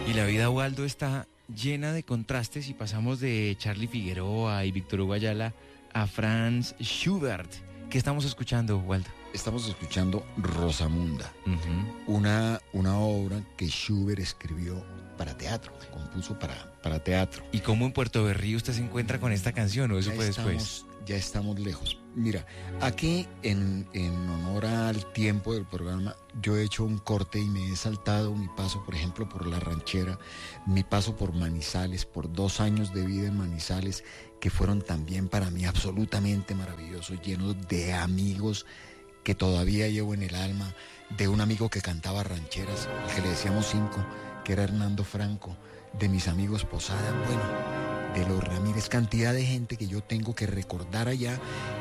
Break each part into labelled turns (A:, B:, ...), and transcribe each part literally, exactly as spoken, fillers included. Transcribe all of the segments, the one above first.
A: Y la vida, Waldo, está llena de contrastes y pasamos de Charly Figueroa y Víctor Hugo Ayala a Franz Schubert. ¿Qué estamos escuchando, Waldo?
B: Estamos escuchando Rosamunda,
A: Uh-huh.
B: una, una obra que Schubert escribió para teatro, compuso para, para teatro.
A: ¿Y cómo en Puerto Berrío usted se encuentra con esta canción o eso
B: Ya
A: fue
B: estamos,
A: después?
B: ya estamos lejos. Mira, aquí en, en honor al tiempo del programa, yo he hecho un corte y me he saltado mi paso, por ejemplo, por La Ranchera, mi paso por Manizales, por dos años de vida en Manizales, que fueron también para mí absolutamente maravillosos, llenos de amigos que todavía llevo en el alma, de un amigo que cantaba rancheras, al que le decíamos cinco, que era Hernando Franco, de mis amigos Posada, bueno, de los Ramírez, cantidad de gente que yo tengo que recordar allá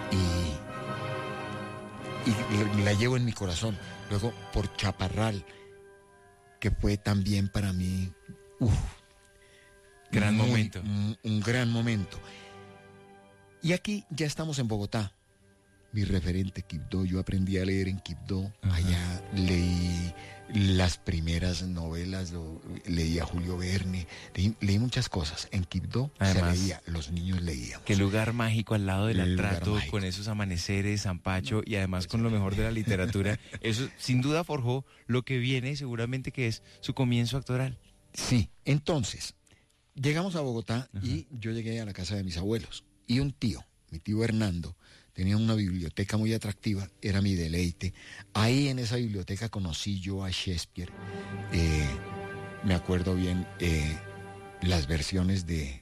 B: y, y la llevo en mi corazón. Luego por Chaparral, que fue también para mí uf,
A: Gran
B: muy,
A: momento.
B: Un, un gran momento. Y aquí ya estamos en Bogotá. Mi referente Quibdó, yo aprendí a leer en Quibdó,
A: Ajá.
B: allá leí las primeras novelas, lo, leí a Julio Verne, leí, leí muchas cosas. En Quibdó
A: Además,
B: se leía, los niños leíamos.
A: Qué lugar mágico al lado del
B: El lugar
A: Atrato,
B: mágico.
A: con esos amaneceres, San Pacho y además con lo mejor de la literatura. Eso sin duda forjó lo que viene, seguramente que es su comienzo actoral.
B: Sí, entonces, llegamos a Bogotá
A: Ajá.
B: y yo llegué a la casa de mis abuelos. Y un tío, mi tío Hernando, tenía una biblioteca muy atractiva, era mi deleite. Ahí en esa biblioteca conocí yo a Shakespeare. Eh, me acuerdo bien eh, las versiones de,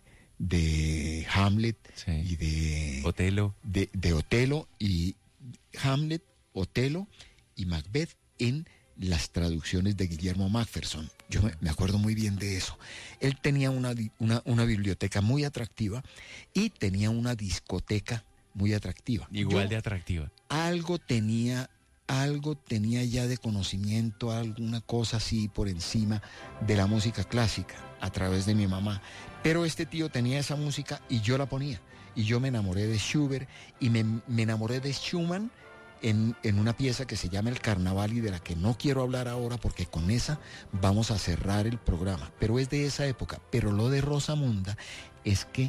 B: de Hamlet
A: Sí.
B: y de,
A: Otelo.
B: de, de Otelo y Hamlet, Otelo y Macbeth en las traducciones de Guillermo Macpherson. Yo me, me acuerdo muy bien de eso. Él tenía una, di- una, una biblioteca muy atractiva y tenía una discoteca muy atractiva.
A: Igual
B: Yo
A: de atractiva.
B: algo tenía, algo tenía ya de conocimiento, alguna cosa así por encima de la música clásica a través de mi mamá. Pero este tío tenía esa música y yo la ponía. Y yo me enamoré de Schubert y me, me enamoré de Schumann en, en una pieza que se llama El Carnaval y de la que no quiero hablar ahora porque con esa vamos a cerrar el programa. Pero es de esa época. Pero lo de Rosamunda es que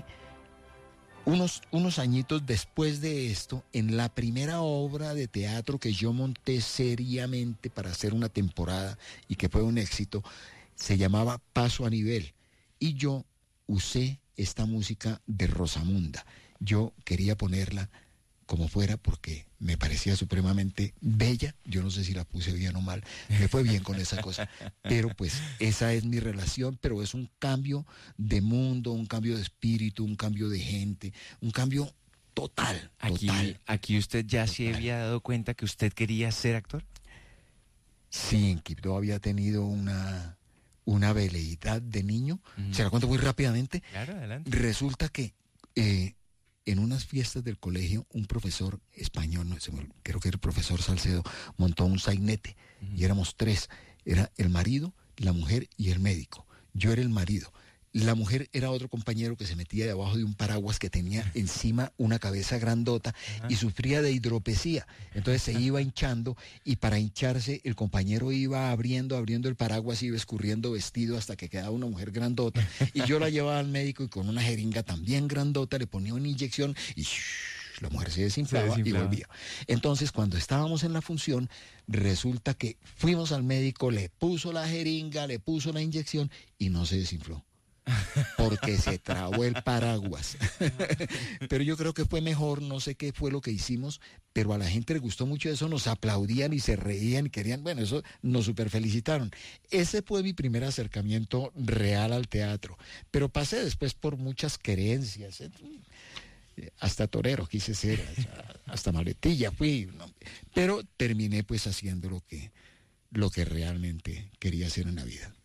B: Unos, unos añitos después de esto, en la primera obra de teatro que yo monté seriamente para hacer una temporada y que fue un éxito, se llamaba Paso a Nivel. Y yo usé esta música de Rosamunda. Yo quería ponerla como fuera porque me parecía supremamente bella. Yo no sé si la puse bien o mal, me fue bien con esa cosa, pero pues esa es mi relación, pero es un cambio de mundo, un cambio de espíritu, un cambio de gente, un cambio total,
A: Aquí,
B: total.
A: aquí usted ya se
B: Total.
A: había dado cuenta que usted quería ser actor.
B: Sí, en Quibdó había tenido una, una veleidad de niño.
A: Ujú.
B: Se la cuento muy rápidamente.
A: Claro, adelante.
B: Resulta que eh, en unas fiestas del colegio, un profesor español, no sé, creo que era el profesor Salcedo, montó un sainete
A: Ujú.
B: y éramos tres. Era el marido, la mujer y el médico. Yo era el marido. La mujer era otro compañero que se metía debajo de un paraguas que tenía encima una cabeza grandota
A: Ajá.
B: y sufría de hidropesía. Entonces se iba hinchando y para hincharse el compañero iba abriendo, abriendo el paraguas, iba escurriendo vestido hasta que quedaba una mujer grandota. Y yo la llevaba al médico y con una jeringa también grandota le ponía una inyección y shhh, la mujer se desinflaba,
A: Se desinflaba.
B: y volvía. Entonces cuando estábamos en la función, resulta que fuimos al médico, le puso la jeringa, le puso la inyección y no se desinfló. Porque se trabó el paraguas. Pero yo creo que fue mejor, no sé qué fue lo que hicimos, pero a la gente le gustó mucho eso, nos aplaudían y se reían y querían, bueno, eso nos super felicitaron. Ese fue mi primer acercamiento real al teatro, pero pasé después por muchas querencias, ¿eh? Hasta torero quise ser, hasta maletilla fui, ¿no? Pero terminé pues haciendo lo que, lo que realmente quería hacer en la vida.